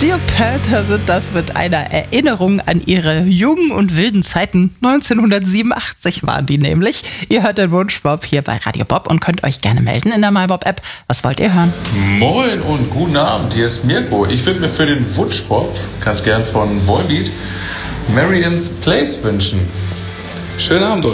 Steel Panther sind das mit einer Erinnerung an ihre jungen und wilden Zeiten. 1987 waren die nämlich. Ihr hört den Wunschbob hier bei Radio Bob und könnt euch gerne melden in der MyBob-App. Was wollt ihr hören? Moin und guten Abend, hier ist Mirko. Ich würde mir für den Wunschbob ganz gern von Volbeat Marian's Place wünschen. Schönen Abend euch.